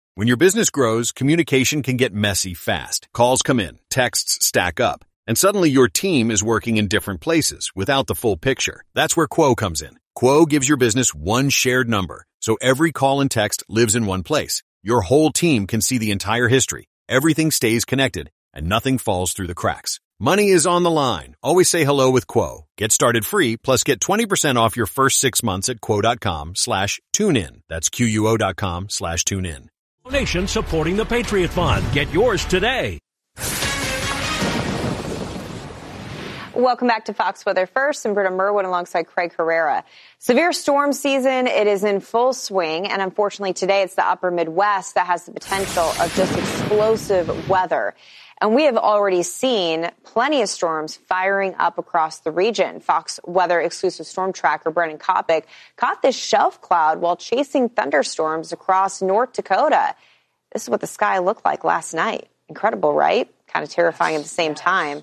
When your business grows, communication can get messy fast. Calls come in, texts stack up, and suddenly your team is working in different places without the full picture. That's where Quo comes in. Quo gives your business one shared number, so every call and text lives in one place. Your whole team can see the entire history. Everything stays connected, and nothing falls through the cracks. Money is on the line. Always say hello with Quo. Get started free, plus get 20% off your first 6 months at quo.com/tunein. That's QUO.com/tunein. Nation supporting the Patriot Fund. Get yours today. Welcome back to Fox Weather First. I'm Britta Merwin alongside Craig Herrera. Severe storm season, it is in full swing. And unfortunately today it's the upper Midwest that has the potential of just explosive weather. And we have already seen plenty of storms firing up across the region. Fox Weather exclusive storm tracker Brennan Kopic caught this shelf cloud while chasing thunderstorms across North Dakota. This is what the sky looked like last night. Incredible, right? Kind of terrifying at the same time.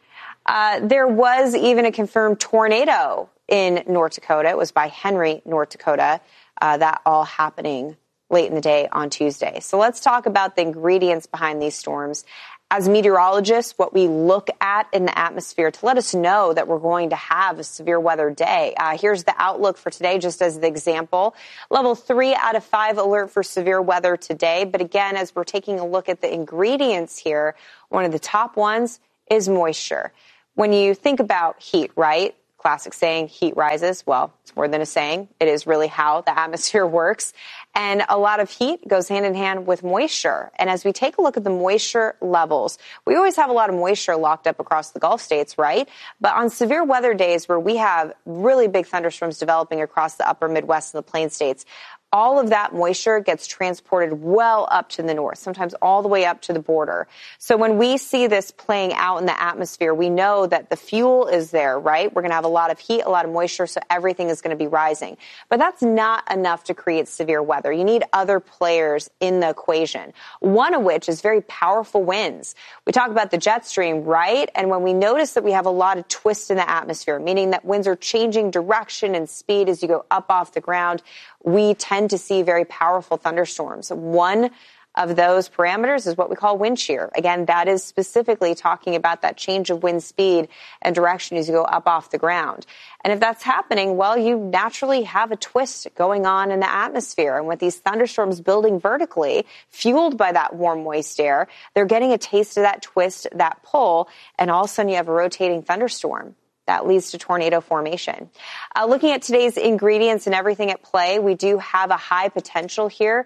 There was even a confirmed tornado in North Dakota. It was by Henry, North Dakota. That all happening late in the day on Tuesday. So let's talk about the ingredients behind these storms. As meteorologists, what we look at in the atmosphere to let us know that we're going to have a severe weather day. Here's the outlook for today, just as the example. Level 3 out of 5 alert for severe weather today. But again, as we're taking a look at the ingredients here, one of the top ones is moisture. When you think about heat, right? Classic saying, heat rises. Well, it's more than a saying. It is really how the atmosphere works. And a lot of heat goes hand in hand with moisture. And as we take a look at the moisture levels, we always have a lot of moisture locked up across the Gulf states, right? But on severe weather days where we have really big thunderstorms developing across the upper Midwest and the Plain states, all of that moisture gets transported well up to the north, sometimes all the way up to the border. So when we see this playing out in the atmosphere, we know that the fuel is there, right? We're going to have a lot of heat, a lot of moisture, so everything is going to be rising. But that's not enough to create severe weather. You need other players in the equation, one of which is very powerful winds. We talk about the jet stream, right? And when we notice that we have a lot of twist in the atmosphere, meaning that winds are changing direction and speed as you go up off the ground, we tend to see very powerful thunderstorms. One of those parameters is what we call wind shear. Again, that is specifically talking about that change of wind speed and direction as you go up off the ground. And if that's happening, well, you naturally have a twist going on in the atmosphere. And with these thunderstorms building vertically, fueled by that warm, moist air, they're getting a taste of that twist, that pull, and all of a sudden you have a rotating thunderstorm. That leads to tornado formation. Looking at today's ingredients and everything at play, we do have a high potential here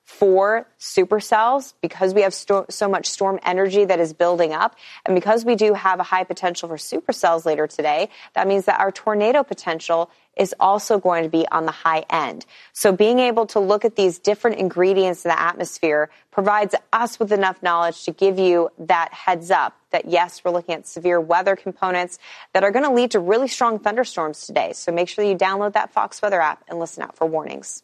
for supercells because we have so much storm energy that is building up. And because we do have a high potential for supercells later today, that means that our tornado potential is also going to be on the high end. So being able to look at these different ingredients in the atmosphere provides us with enough knowledge to give you that heads up that, yes, we're looking at severe weather components that are going to lead to really strong thunderstorms today. So make sure that you download that Fox Weather app and listen out for warnings.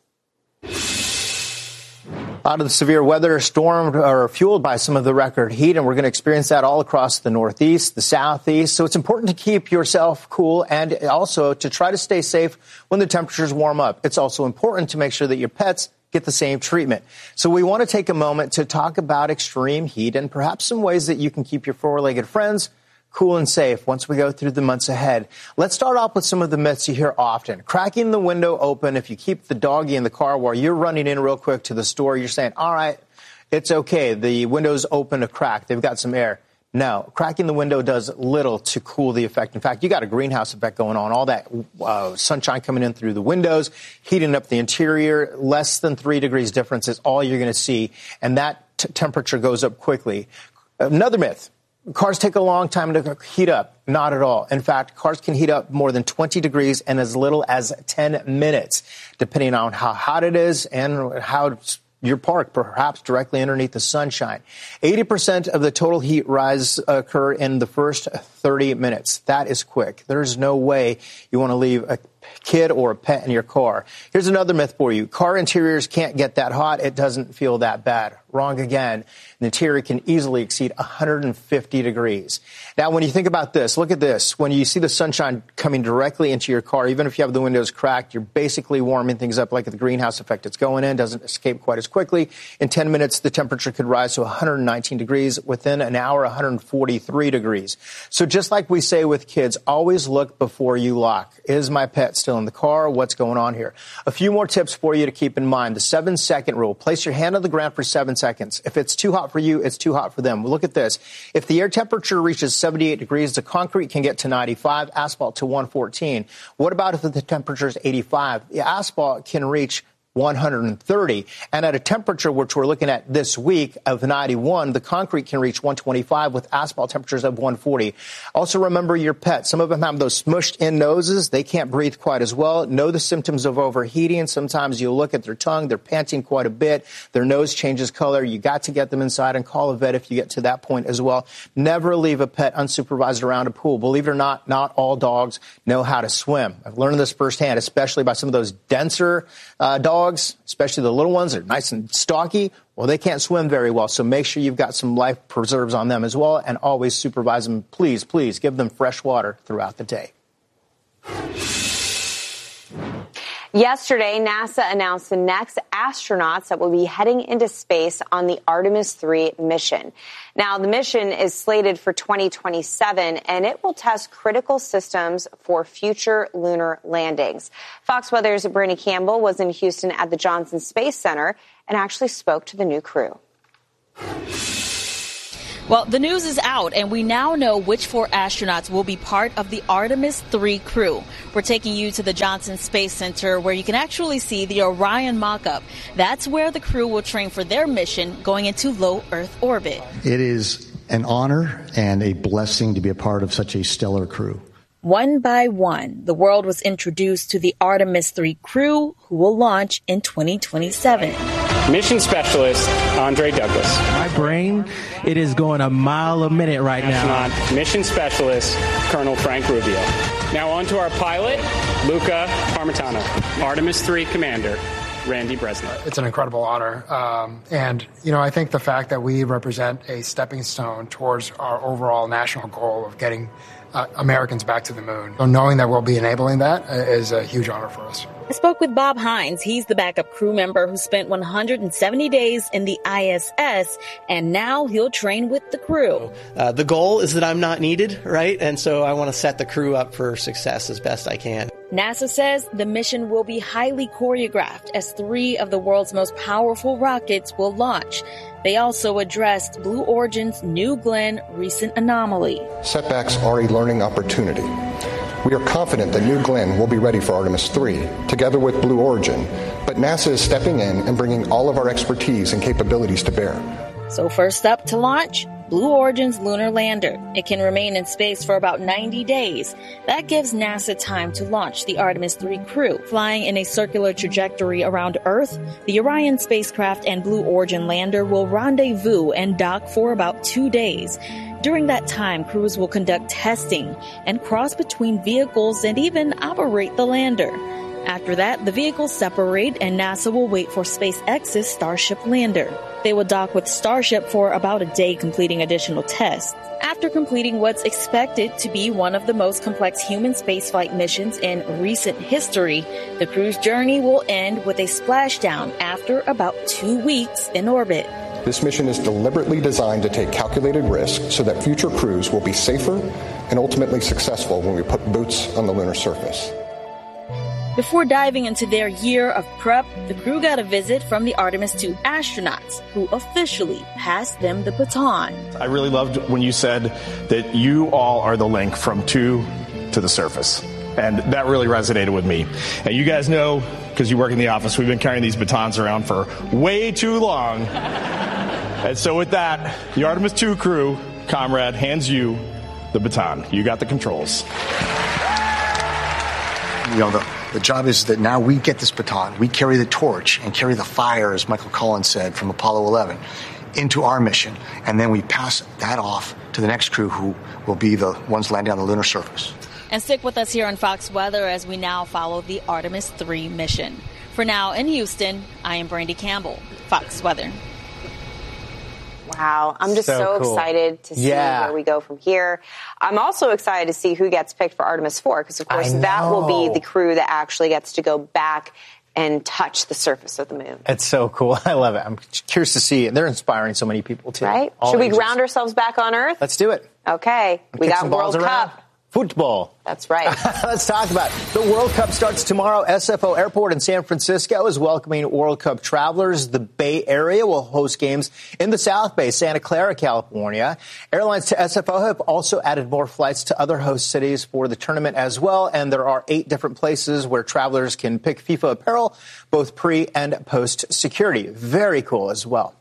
A lot of the severe weather stormed or fueled by some of the record heat, and we're going to experience that all across the Northeast, the Southeast. So it's important to keep yourself cool and also to try to stay safe when the temperatures warm up. It's also important to make sure that your pets get the same treatment. So we want to take a moment to talk about extreme heat and perhaps some ways that you can keep your four-legged friends cool and safe once we go through the months ahead. Let's start off with some of the myths you hear often. Cracking the window open. If you keep the doggy in the car while you're running in real quick to the store, you're saying, all right, it's okay. The window's open a crack. They've got some air. No, cracking the window does little to cool the effect. In fact, you got a greenhouse effect going on. All that sunshine coming in through the windows, heating up the interior. Less than 3 degrees difference is all you're going to see. And that temperature goes up quickly. Another myth. Cars take a long time to heat up. Not at all. In fact, cars can heat up more than 20 degrees in as little as 10 minutes, depending on how hot it is and how you're parked, perhaps directly underneath the sunshine. 80% of the total heat rise occur in the first 30 minutes. That is quick. There's no way you want to leave a kid or a pet in your car. Here's another myth for you. Car interiors can't get that hot. It doesn't feel that bad. Wrong again. The interior can easily exceed 150 degrees. Now, when you think about this, look at this. When you see the sunshine coming directly into your car, even if you have the windows cracked, you're basically warming things up like the greenhouse effect. It's going in, doesn't escape quite as quickly. In 10 minutes, the temperature could rise to 119 degrees. Within an hour, 143 degrees. So just like we say with kids, always look before you lock. Is my pet still in the car? What's going on here? A few more tips for you to keep in mind. The 7-second rule. Place your hand on the ground for 7 seconds. If it's too hot for you, it's too hot for them. Look at this. If the air temperature reaches 78 degrees, the concrete can get to 95, asphalt to 114. What about if the temperature is 85? The asphalt can reach 130. And at a temperature which we're looking at this week of 91, the concrete can reach 125 with asphalt temperatures of 140. Also remember your pet. Some of them have those smushed in noses. They can't breathe quite as well. Know the symptoms of overheating. Sometimes you look at their tongue. They're panting quite a bit. Their nose changes color. You got to get them inside and call a vet if you get to that point as well. Never leave a pet unsupervised around a pool. Believe it or not all dogs know how to swim. I've learned this firsthand, especially by some of those denser dogs. Especially the little ones, they're nice and stocky. Well, they can't swim very well, so make sure you've got some life preserves on them as well, and always supervise them. Please, please give them fresh water throughout the day. Yesterday, NASA announced the next astronauts that will be heading into space on the Artemis 3 mission. Now, the mission is slated for 2027, and it will test critical systems for future lunar landings. Fox Weather's Brandy Campbell was in Houston at the Johnson Space Center and actually spoke to the new crew. Well, the news is out, and we now know which 4 astronauts will be part of the Artemis 3 crew. We're taking you to the Johnson Space Center, where you can actually see the Orion mock-up. That's where the crew will train for their mission going into low Earth orbit. It is an honor and a blessing to be a part of such a stellar crew. One by one, the world was introduced to the Artemis 3 crew, who will launch in 2027. Mission Specialist Andre Douglas. My brain, it is going a mile a minute right now. Mission Specialist Colonel Frank Rubio. Now on to our pilot, Luca Parmitano. Artemis 3 Commander, Randy Bresnik. It's an incredible honor. And I think the fact that we represent a stepping stone towards our overall national goal of getting Americans back to the moon. So knowing that we'll be enabling that is a huge honor for us. I spoke with Bob Hines. He's the backup crew member who spent 170 days in the ISS, and now he'll train with the crew. The goal is that I'm not needed, right? And so I want to set the crew up for success as best I can. NASA says the mission will be highly choreographed as 3 of the world's most powerful rockets will launch. They also addressed Blue Origin's New Glenn recent anomaly. Setbacks are a learning opportunity. We are confident that New Glenn will be ready for Artemis 3, together with Blue Origin, but NASA is stepping in and bringing all of our expertise and capabilities to bear. So first up to launch, Blue Origin's lunar lander. It can remain in space for about 90 days. That gives NASA time to launch the Artemis 3 crew. Flying in a circular trajectory around Earth, the Orion spacecraft and Blue Origin lander will rendezvous and dock for about 2 days. During that time, crews will conduct testing and cross between vehicles and even operate the lander. After that, the vehicles separate and NASA will wait for SpaceX's Starship lander. They will dock with Starship for about a day, completing additional tests. After completing what's expected to be one of the most complex human spaceflight missions in recent history, the crew's journey will end with a splashdown after about 2 weeks in orbit. This mission is deliberately designed to take calculated risks so that future crews will be safer and ultimately successful when we put boots on the lunar surface. Before diving into their year of prep, the crew got a visit from the Artemis 2 astronauts, who officially passed them the baton. I really loved when you said that you all are the link from 2 to the surface. And that really resonated with me. And you guys know, because you work in the office, we've been carrying these batons around for way too long. And so with that, the Artemis 2 crew, comrade, hands you the baton. You got the controls. The job is that now we get this baton, we carry the torch and carry the fire, as Michael Collins said, from Apollo 11 into our mission. And then we pass that off to the next crew, who will be the ones landing on the lunar surface. And stick with us here on Fox Weather as we now follow the Artemis 3 mission. For now, in Houston, I am Brandy Campbell, Fox Weather. Wow. I'm just so cool. excited to see where we go from here. I'm also excited to see who gets picked for Artemis 4 because, of course, that will be the crew that actually gets to go back and touch the surface of the moon. It's so cool. I love it. I'm curious to see it. They're inspiring so many people, too. Right? Should we ground ourselves back on Earth? Let's do it. Okay. We got World Cup. Football. That's right. Let's talk about it. The World Cup starts tomorrow. SFO Airport in San Francisco is welcoming World Cup travelers. The Bay Area will host games in the South Bay, Santa Clara, California. Airlines to SFO have also added more flights to other host cities for the tournament as well. And there are 8 different places where travelers can pick FIFA apparel, both pre and post security. Very cool as well.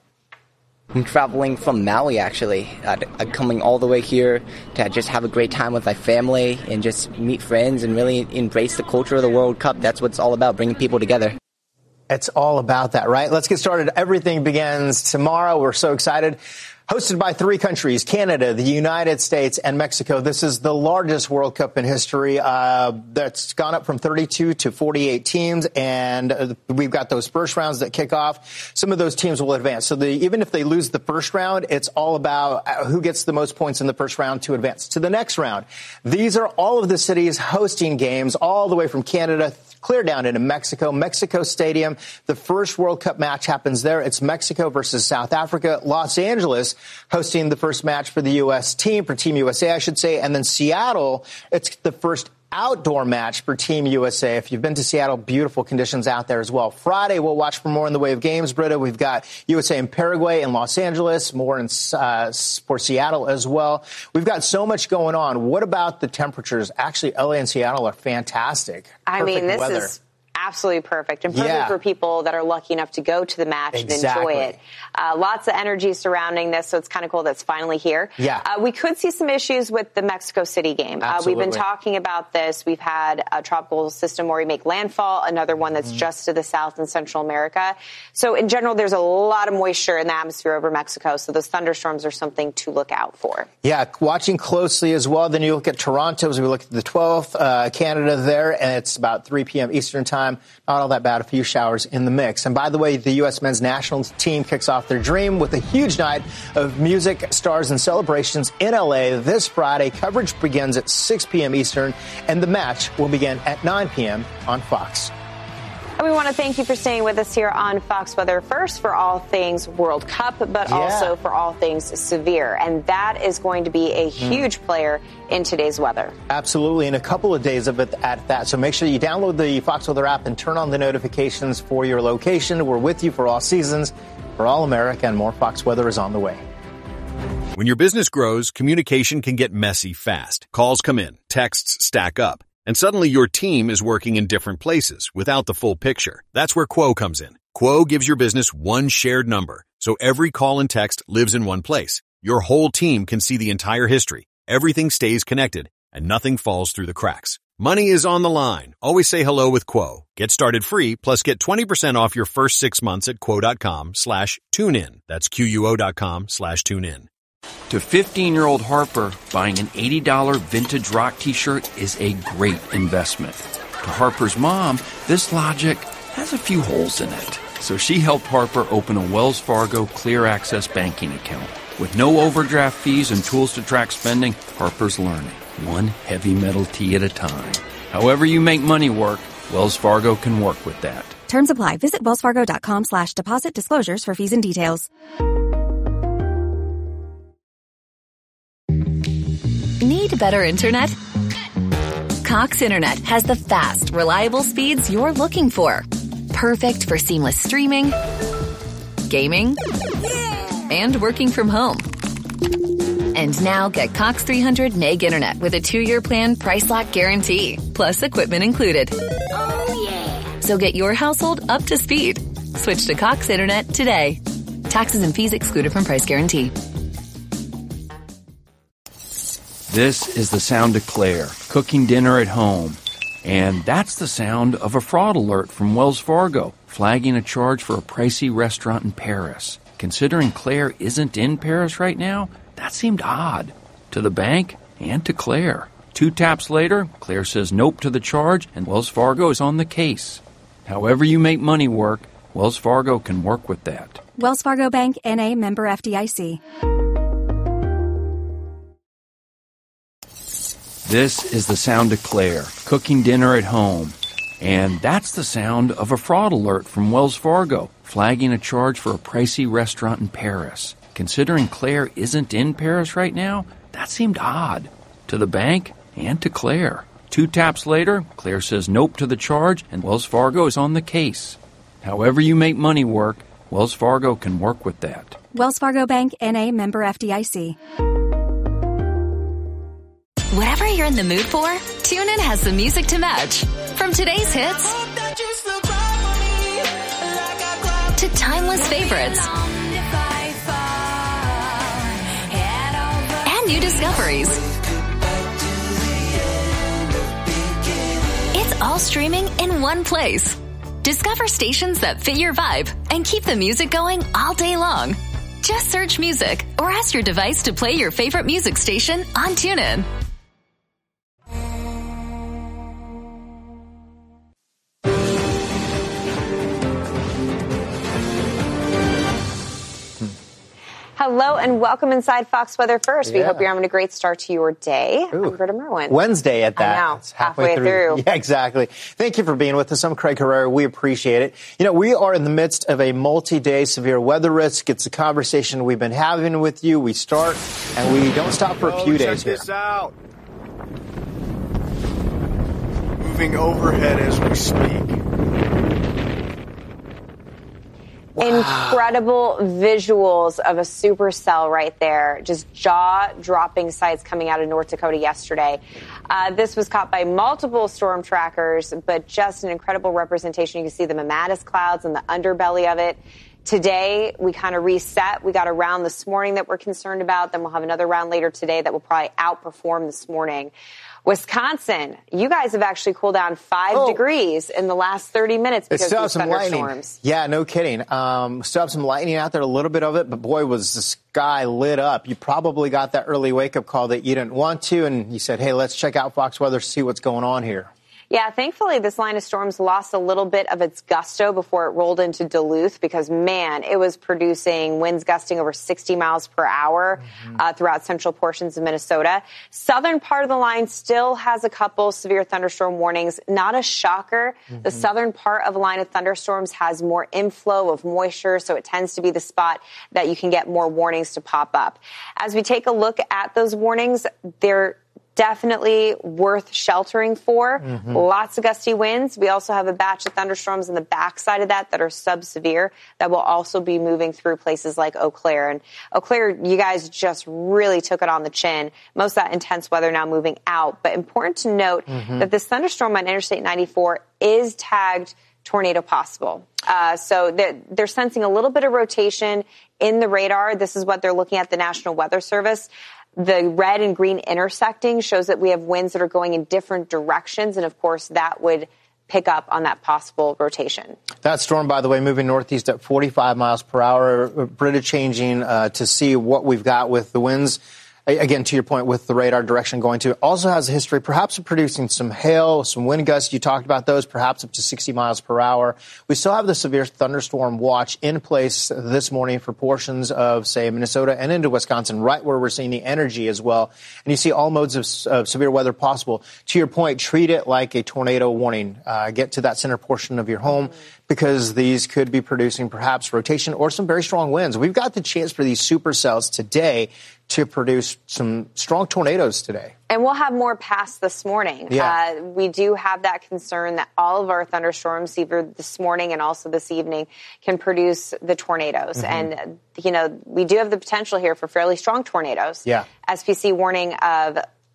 I'm traveling from Maui, actually. I'm coming all the way here to just have a great time with my family and just meet friends and really embrace the culture of the World Cup. That's what it's all about, bringing people together. It's all about that, right? Let's get started. Everything begins tomorrow. We're so excited. Hosted by 3 countries, Canada, the United States, and Mexico. This is the largest World Cup in history. That's gone up from 32 to 48 teams, and we've got those first rounds that kick off. Some of those teams will advance. So even if they lose the first round, it's all about who gets the most points in the first round to advance to the next round. These are all of the cities hosting games all the way from Canada clear down into Mexico. Mexico Stadium, the first World Cup match happens there. It's Mexico versus South Africa. Los Angeles hosting the first match for the U.S. team, for Team USA, I should say. And then Seattle, it's the first outdoor match for Team USA. If you've been to Seattle, beautiful conditions out there as well. Friday, we'll watch for more in the way of games, Britta. We've got USA and Paraguay in Los Angeles, more in for Seattle as well. We've got so much going on. What about the temperatures? Actually, LA and Seattle are fantastic. I mean, this is absolutely perfect, and perfect for people that are lucky enough to go to the match and enjoy it. Lots of energy surrounding this, so it's kind of cool that's finally here. We could see some issues with the Mexico City game. We've been talking about this. We've had a tropical system where we make landfall, another one that's just to the south in Central America. So in general, there's a lot of moisture in the atmosphere over Mexico, so those thunderstorms are something to look out for. Yeah, watching closely as well. Then you look at Toronto as we look at the 12th, Canada there, and it's about 3 p.m. Eastern time. Not all that bad, a few showers in the mix. And by the way, the U.S. men's national team kicks off their dream with a huge night of music, stars, and celebrations in L.A. this Friday. Coverage begins at 6 p.m. Eastern, and the match will begin at 9 p.m. on Fox. And we want to thank you for staying with us here on Fox Weather First for all things World Cup, but also for all things severe. And that is going to be a huge player in today's weather. Absolutely. And a couple of days of it at that. So make sure you download the Fox Weather app and turn on the notifications for your location. We're with you for all seasons, for all America, and more Fox Weather is on the way. When your business grows, communication can get messy fast. Calls come in, texts stack up. And suddenly your team is working in different places without the full picture. That's where Quo comes in. Quo gives your business one shared number, so every call and text lives in one place. Your whole team can see the entire history. Everything stays connected, and nothing falls through the cracks. Money is on the line. Always say hello with Quo. Get started free, plus get 20% off your first 6 months at quo.com/tunein. That's QUO.com/tunein. To 15-year-old Harper, buying an $80 vintage rock t-shirt is a great investment. To Harper's mom, this logic has a few holes in it. So she helped Harper open a Wells Fargo Clear Access banking account. With no overdraft fees and tools to track spending, Harper's learning, one heavy metal tee at a time. However you make money work, Wells Fargo can work with that. Terms apply. Visit wellsfargo.com/deposit disclosures for fees and details. Need better internet? Cox Internet has the fast, reliable speeds you're looking for. Perfect for seamless streaming, gaming, and working from home. And now get Cox 300 meg internet with a 2-year plan price lock guarantee, plus equipment included. Oh yeah! So get your household up to speed. Switch to Cox Internet today. Taxes and fees excluded from price guarantee. This is the sound of Claire, cooking dinner at home. And that's the sound of a fraud alert from Wells Fargo, flagging a charge for a pricey restaurant in Paris. Considering Claire isn't in Paris right now, that seemed odd. To the bank and to Claire. 2 taps later, Claire says nope to the charge, and Wells Fargo is on the case. However you make money work, Wells Fargo can work with that. Wells Fargo Bank, N.A., member FDIC. This is the sound of Claire, cooking dinner at home. And that's the sound of a fraud alert from Wells Fargo, flagging a charge for a pricey restaurant in Paris. Considering Claire isn't in Paris right now, that seemed odd to the bank and to Claire. 2 taps later, Claire says nope to the charge, and Wells Fargo is on the case. However you make money work, Wells Fargo can work with that. Wells Fargo Bank, N.A., member FDIC. Whatever you're in the mood for, TuneIn has the music to match. From today's hits to timeless favorites and new discoveries. It's all streaming in one place. Discover stations that fit your vibe and keep the music going all day long. Just search music or ask your device to play your favorite music station on TuneIn. Hello and welcome inside Fox Weather First. We hope you're having a great start to your day. I'm Britta Merwin. Wednesday at that. I know. It's halfway through. Yeah, exactly. Thank you for being with us. I'm Craig Herrera. We appreciate it. You know, we are in the midst of a multi-day severe weather risk. It's a conversation we've been having with you. We start and we don't stop for a few days here. Check this out. Moving overhead as we speak. Wow. Incredible visuals of a supercell right there. Just jaw-dropping sights coming out of North Dakota yesterday. This was caught by multiple storm trackers, but just an incredible representation. You can see the mammatus clouds and the underbelly of it. Today, we kind of reset. We got a round this morning that we're concerned about. Then we'll have another round later today that will probably outperform this morning. Wisconsin, you guys have actually cooled down 5 degrees in the last 30 minutes because of these thunderstorms. Yeah, no kidding. Still have some lightning out there, a little bit of it, but boy, was the sky lit up. You probably got that early wake-up call that you didn't want to, and you said, hey, let's check out Fox Weather, see what's going on here. Yeah, thankfully, this line of storms lost a little bit of its gusto before it rolled into Duluth because, man, it was producing winds gusting over 60 miles per hour throughout central portions of Minnesota. Southern part of the line still has a couple severe thunderstorm warnings. Not a shocker. The southern part of the line of thunderstorms has more inflow of moisture, so it tends to be the spot that you can get more warnings to pop up. As we take a look at those warnings, they're definitely worth sheltering for. Lots of gusty winds. We also have a batch of thunderstorms on the backside of that are sub-severe that will also be moving through places like Eau Claire. And Eau Claire, you guys just really took it on the chin. Most of that intense weather now moving out. But important to note that this thunderstorm on Interstate 94 is tagged tornado possible. So they're sensing a little bit of rotation in the radar. This is what they're looking at the National Weather Service. The red and green intersecting shows that we have winds that are going in different directions. And, of course, that would pick up on that possible rotation. That storm, by the way, moving northeast at 45 miles per hour. Britta changing to see what we've got with the winds. Again, to your point, with the radar direction going to, also has a history perhaps of producing some hail, some wind gusts. You talked about those, perhaps up to 60 miles per hour. We still have the severe thunderstorm watch in place this morning for portions of, say, Minnesota and into Wisconsin, right where we're seeing the energy as well. And you see all modes of severe weather possible. To your point, treat it like a tornado warning. Get to that center portion of your home because these could be producing perhaps rotation or some very strong winds. We've got the chance for these supercells today to produce some strong tornadoes today. And we'll have more past this morning. Yeah. We do have that concern that all of our thunderstorms, either this morning and also this evening, can produce the tornadoes. And, you know, we do have the potential here for fairly strong tornadoes. Yeah. SPC warning of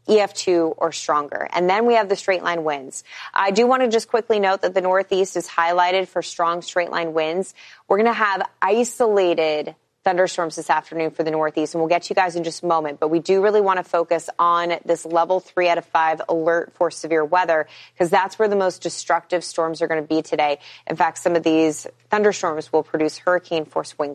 EF2 or stronger. And then we have the straight line winds. I do want to just quickly note that the Northeast is highlighted for strong straight line winds. We're going to have isolated thunderstorms this afternoon for the Northeast, and we'll get to you guys in just a moment. But we do really want to focus on this level 3 out of 5 alert for severe weather, because that's where the most destructive storms are going to be today. In fact, some of these thunderstorms will produce hurricane force wind gusts.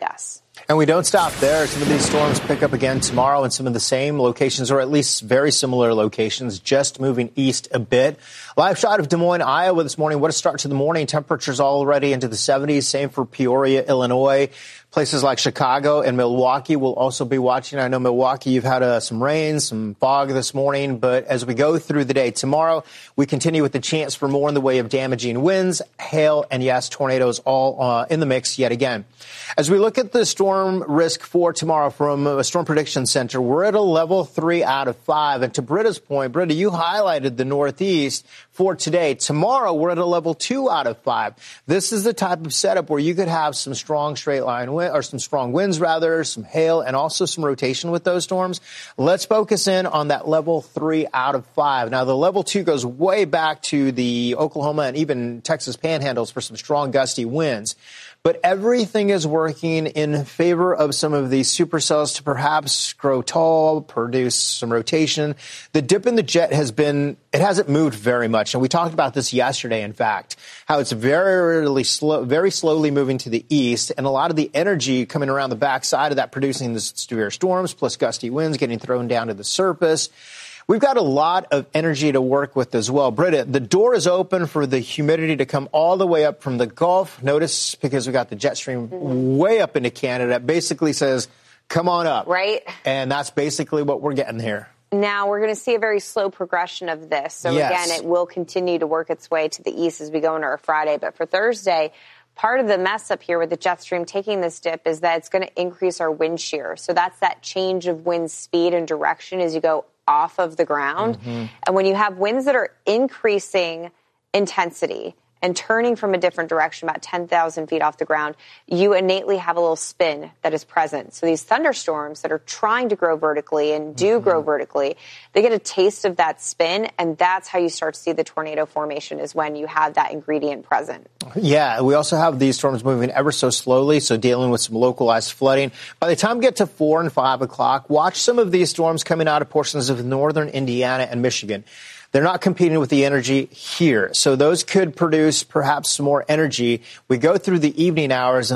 And we don't stop there. Some of these storms pick up again tomorrow in some of the same locations, or at least very similar locations, just moving east a bit. Live shot of Des Moines, Iowa this morning. What a start to the morning. Temperatures already into the 70s. Same for Peoria, Illinois. Places like Chicago and Milwaukee will also be watching. I know Milwaukee, you've had some rain, some fog this morning, but as we go through the day tomorrow, we continue with the chance for more in the way of damaging winds, hail, and yes, tornadoes all in the mix yet again. As we look at the storm risk for tomorrow from a Storm Prediction Center, we're at a level 3 out of 5. And to Britta's point, Britta, you highlighted the Northeast for today. Tomorrow, we're at a level 2 out of 5. This is the type of setup where you could have some strong straight line wind, or some strong winds, rather, some hail, and also some rotation with those storms. Let's focus in on that level 3 out of 5. Now, the level 2 goes way back to the Oklahoma and even Texas panhandles for some strong gusty winds. But everything is working in favor of some of these supercells to perhaps grow tall, produce some rotation. The dip in the jet it hasn't moved very much. And we talked about this yesterday, in fact, how it's very slowly moving to the east, and a lot of the energy coming around the backside of that producing the severe storms plus gusty winds getting thrown down to the surface. We've got a lot of energy to work with as well. Britta, the door is open for the humidity to come all the way up from the Gulf. Notice, because we got the jet stream way up into Canada, it basically says, come on up. Right. And that's basically what we're getting here. Now, we're going to see a very slow progression of this. So, yes, again, it will continue to work its way to the east as we go into our Friday. But for Thursday, part of the mess up here with the jet stream taking this dip is that it's going to increase our wind shear. So that's that change of wind speed and direction as you go off of the ground. And when you have winds that are increasing intensity and turning from a different direction, about 10,000 feet off the ground, you innately have a little spin that is present. So these thunderstorms that are trying to grow vertically and do grow vertically, they get a taste of that spin, and that's how you start to see the tornado formation, is when you have that ingredient present. Yeah, we also have these storms moving ever so slowly, so dealing with some localized flooding. By the time we get to 4 and 5 o'clock, watch some of these storms coming out of portions of northern Indiana and Michigan. They're not competing with the energy here, so those could produce perhaps some more energy. We go through the evening hours, and